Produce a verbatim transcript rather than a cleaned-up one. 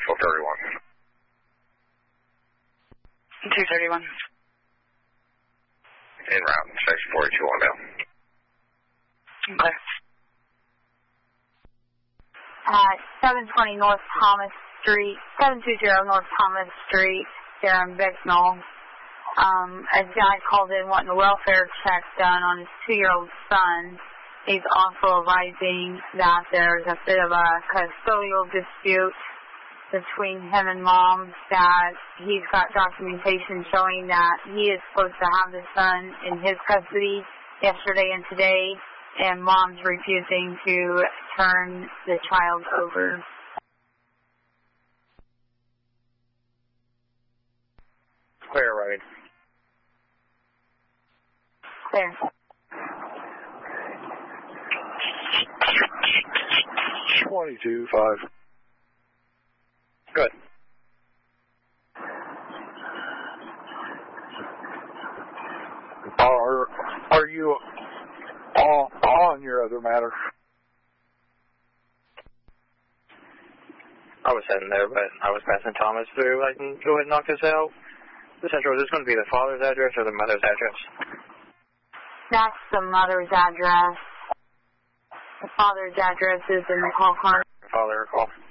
Nashville thirty-one. two thirty-one. En route, station forty-two on down. Okay. At seven twenty North Thomas Street, seven two zero North Thomas Street, there in Bicknell. Um, a guy called in wanting a welfare check done on his two-year-old son. He's also advising that there's a bit of a custodial dispute between him and mom, that he's got documentation showing that he is supposed to have the son in his custody yesterday and today, and mom's refusing to turn the child over. Clear, right? Clear. twenty-two five. Good. Are, are you on, on your other matter? I was heading there, but I was passing Thomas through. I can go ahead and knock this out. The central, is this going to be the father's address or the mother's address? That's the mother's address. The father's address is in the call card. Father call.